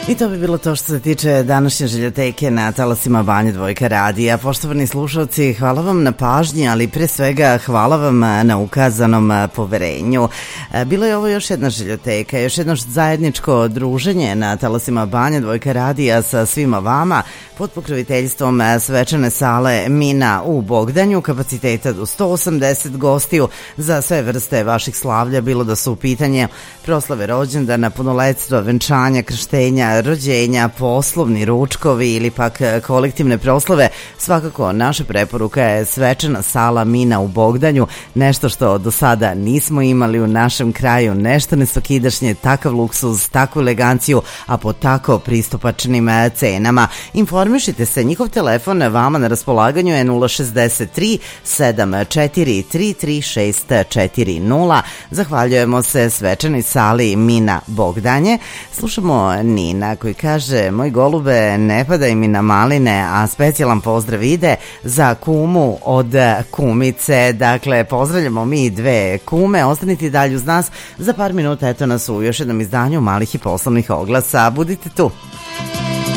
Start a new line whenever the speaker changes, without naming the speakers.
I to bi bilo to što se tiče današnje željoteke na talasima Banje Dvojka radija. Poštovani slušalci, hvala vam na pažnji, ali pre svega hvala vam na ukazanom poverenju. Bilo je ovo još jedna željoteka, još jedno zajedničko druženje na talasima Banje Dvojka radija sa svima vama pod pokroviteljstvom svečane sale Mina u Bogdanju, kapaciteta do 180 gostiju za sve vrste vaših slavlja, bilo da su u pitanje proslave rođendana, punoletstva, venčanja, krštenja, rođenja, poslovni ručkovi ili pak kolektivne proslave. Svakako naša preporuka je svečana sala Mina u Bogdanju, nešto što do sada nismo imali u našem kraju, nešto nesvakidašnje, takav luksuz, takvu eleganciju, a po tako pristupačnim cenama. Informišite se, njihov telefon vama na raspolaganju je 063 74 33640. Zahvaljujemo se svečanoj sali Mina Bogdanje. Slušamo Nina koji kaže: moj golube, ne padaj mi na maline, a specijalan pozdrav ide za kumu od kumice. Dakle, pozdravljamo mi dve kume, ostanite dalje uz nas, za par minuta eto nas u još jednom izdanju malih i poslovnih oglasa. Budite tu.